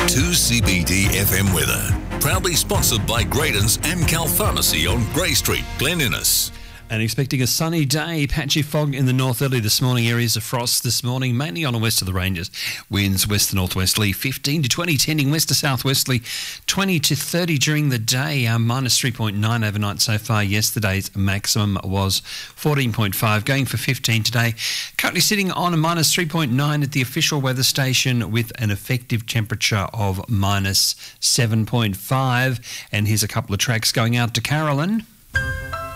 2CBD FM weather. Proudly sponsored by Graydon's Amcal Pharmacy on Grey Street, Glen Innes. And expecting a sunny day, patchy fog in the north early this morning, areas of frost this morning, mainly on the west of the ranges. Winds west to northwesterly, 15 to 20, tending west to southwesterly, 20 to 30 during the day, minus 3.9 overnight so far. Yesterday's maximum was 14.5, going for 15 today. Currently sitting on a minus 3.9 at the official weather station with an effective temperature of minus 7.5. And here's a couple of tracks going out to Carolyn.